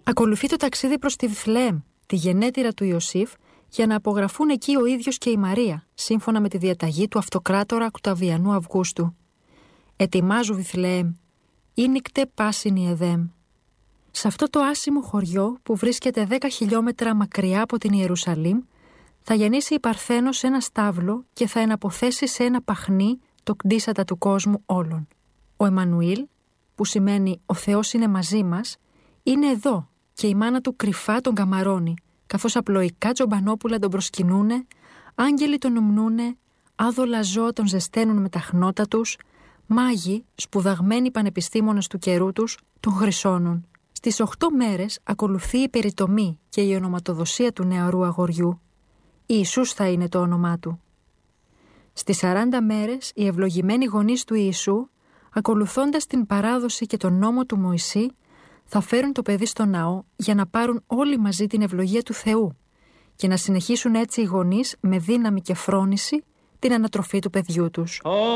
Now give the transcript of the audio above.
Ακολουθεί το ταξίδι προς τη Βιθλεέμ, τη γενέτειρα του Ιωσήφ, για να απογραφούν εκεί ο ίδιος και η Μαρία, σύμφωνα με τη διαταγή του αυτοκράτορα Οκταβιανού Αυγούστου. «Ετοιμάζου Βιθλεέμ, ήνικτε πάσινη εδέμ». Σε αυτό το άσημο χωριό που βρίσκεται 10 χιλιόμετρα μακριά από την Ιερουσαλήμ, θα γεννήσει η Παρθένος ένα στάβλο και θα εναποθέσει σε ένα παχνί το κτίσατα του κόσμου όλων. Ο Εμμανουήλ, που σημαίνει «Ο Θεός είναι μαζί μας», είναι εδώ και η μάνα του κρυφά τον καμαρώνει, καθώς απλοϊκά τζομπανόπουλα τον προσκυνούνε, άγγελοι τον ουμνούνε, άδολα ζώα τον ζεσταίνουν με τα χνότα τους, μάγοι, σπουδαγμένοι πανεπιστήμονες του καιρού τους, τον χρυσώνουν. Στις 8 μέρες ακολουθεί η περιτομή και η ονοματοδοσία του νεαρού αγοριού. Ιησούς θα είναι το όνομά του. Στις 40 μέρες οι ευλογημένοι γονείς του Ιησού, ακολουθώντας την παράδοση και τον νόμο του Μωυσή, θα φέρουν το παιδί στο ναό για να πάρουν όλοι μαζί την ευλογία του Θεού και να συνεχίσουν έτσι οι γονείς με δύναμη και φρόνηση την ανατροφή του παιδιού τους.